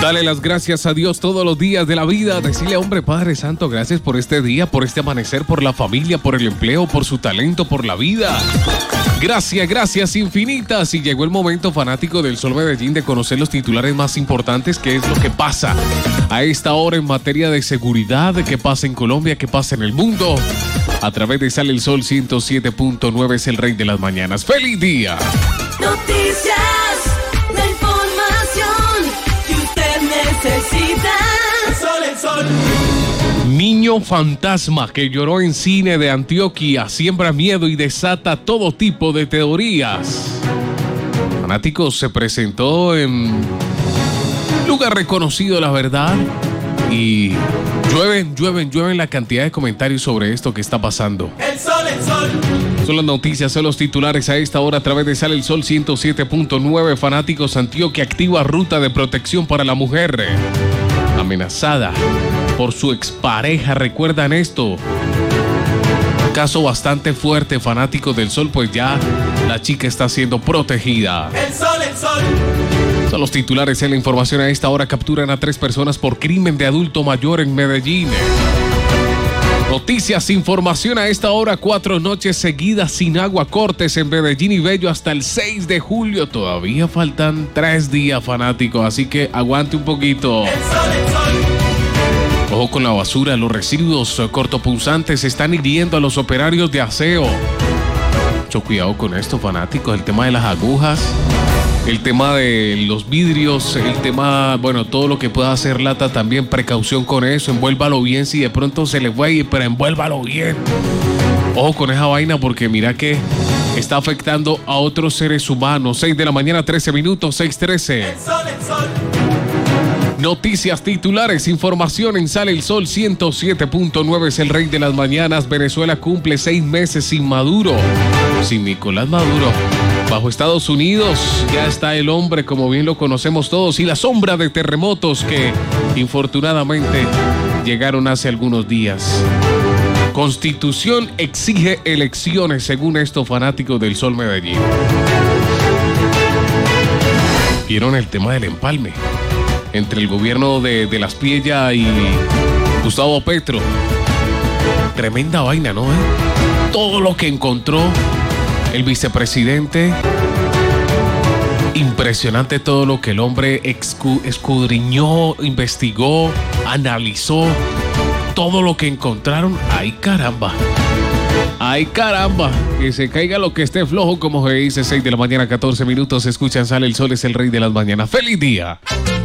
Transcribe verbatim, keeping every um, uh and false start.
Dale las gracias a Dios todos los días de la vida. Decirle, hombre, Padre Santo, gracias por este día, por este amanecer, por la familia, por el empleo, por su talento, por la vida. Gracias, gracias infinitas. Y llegó el momento, fanático del Sol Medellín, de conocer los titulares más importantes, qué es lo que pasa a esta hora en materia de seguridad, qué pasa en Colombia, qué pasa en el mundo. A través de Sale el Sol ciento siete punto nueve, es el rey de las mañanas. ¡Feliz día! Noticias, la información que usted necesita. El Sol, el Sol. Niño fantasma que lloró en cine de Antioquia siembra miedo y desata todo tipo de teorías. Fanáticos, se presentó en lugar reconocido, la verdad, y llueven, llueven, llueven la cantidad de comentarios sobre esto que está pasando. El Sol, el Sol. Son las noticias, son los titulares a esta hora a través de Sale el Sol ciento siete punto nueve. Fanáticos, Antioquia activa ruta de protección para la mujer amenazada por su expareja. ¿Recuerdan esto? Caso bastante fuerte, fanáticos del Sol, pues ya la chica está siendo protegida. El Sol, el Sol. Son los titulares en la información a esta hora. Capturan a tres personas por crimen de adulto mayor en Medellín. Noticias, información a esta hora. Cuatro noches seguidas sin agua, cortes en Medellín y Bello hasta el seis de julio. Todavía faltan tres días, fanáticos, así que aguante un poquito. El Sol, el Sol. Ojo con la basura, los residuos cortopunzantes están hiriendo a los operarios de aseo. Mucho cuidado con esto, fanáticos. El tema de las agujas, el tema de los vidrios, el tema, bueno, todo lo que pueda hacer lata también, precaución con eso. Envuélvalo bien, si de pronto se le fue, pero envuélvalo bien. Ojo con esa vaina, porque mira que está afectando a otros seres humanos. seis de la mañana, trece minutos, seis trece. El Sol, el Sol. Noticias, titulares, información en Sale el Sol ciento siete punto nueve, es el rey de las mañanas. Venezuela cumple seis meses sin Maduro, sin Nicolás Maduro. Bajo Estados Unidos ya está el hombre, como bien lo conocemos todos, y la sombra de terremotos que infortunadamente llegaron hace algunos días. Constitución exige elecciones, según estos fanáticos del Sol Medellín. ¿Vieron el tema del empalme entre el gobierno de, de Las Piellas y Gustavo Petro? Tremenda vaina, ¿no? ¿Eh? Todo lo que encontró el vicepresidente. Impresionante todo lo que el hombre escudriñó, investigó, analizó. Todo lo que encontraron. ¡Ay, caramba! ¡Ay, caramba! Que se caiga lo que esté flojo, como se dice. Seis de la mañana, catorce minutos. Escuchan Sale el Sol, es el rey de las mañanas. ¡Feliz día!